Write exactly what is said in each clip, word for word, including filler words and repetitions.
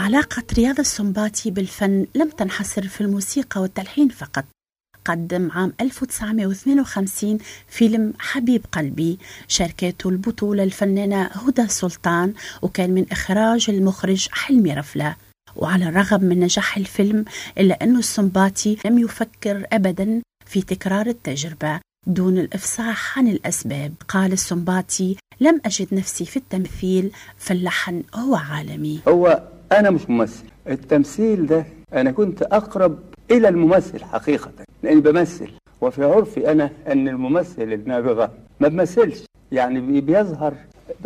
علاقة رياض السنباطي بالفن لم تنحصر في الموسيقى والتلحين فقط. قدم عام ألف وتسعمائة واثنين وخمسين فيلم حبيب قلبي، شاركته البطولة الفنانة هدى سلطان، وكان من إخراج المخرج حلمي رفلة. وعلى الرغم من نجاح الفيلم إلا أنه السنباطي لم يفكر أبدا في تكرار التجربة دون الإفصاح عن الأسباب. قال السنباطي: لم أجد نفسي في التمثيل، فاللحن هو عالمي. هو أنا مش ممثل، التمثيل ده أنا كنت أقرب إلى الممثل حقيقة، لأني بمثل، وفي عرفي أنا أن الممثل النابغة ما بمثلش، يعني بيظهر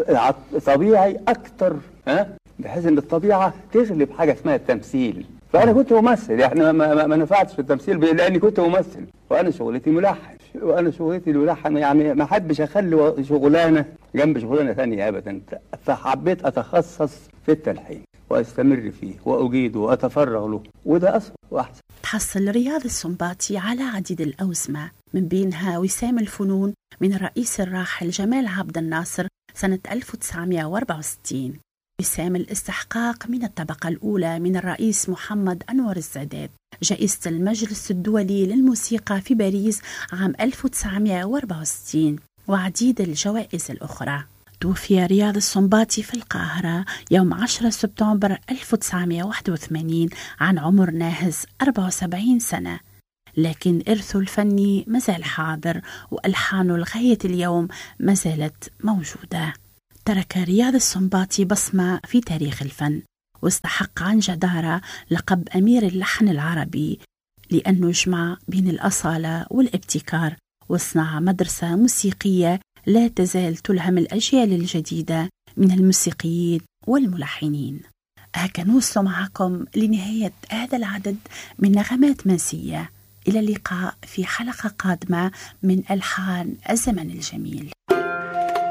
طبيعي أكتر، ها، بحيث أن الطبيعة تغلب حاجة اسمها التمثيل. فأنا كنت ممثل، يعني ما, ما, ما نفعتش في التمثيل لأني كنت ممثل، وأنا شغلتي ملحن، وأنا شغلتي ملحن، يعني ما حدش أخلي شغلانة جنب شغلانة ثانية أبدا. فحبيت أتخصص في التلحين وأستمر فيه وأجيده وأتفرغ له، وده أصل وأحسن. تحصل رياض السنباطي على عديد الأوسمة، من بينها وسام الفنون من الرئيس الراحل جمال عبد الناصر سنة ألف وتسعمائة وأربعة وستين، وسام الاستحقاق من الطبقة الأولى من الرئيس محمد أنور السادات، جائزة المجلس الدولي للموسيقى في باريس عام ألف وتسعمائة وأربعة وستين، وعديد الجوائز الأخرى. توفي رياض السنباطي في القاهرة يوم عشرة سبتمبر ألف وتسعمائة وواحد وثمانين عن عمر ناهز أربعة وسبعين سنة، لكن إرثه الفني مازال حاضر، وألحانه لغاية اليوم ما زالت موجودة. ترك رياض السنباطي بصمة في تاريخ الفن، واستحق عن جدارة لقب أمير اللحن العربي، لأنه جمع بين الأصالة والابتكار، وصنع مدرسة موسيقية لا تزال تلهم الأجيال الجديدة من الموسيقيين والملحنين. هكا نوصل معكم لنهاية هذا العدد من نغمات منسية. إلى اللقاء في حلقة قادمة من ألحان الزمن الجميل.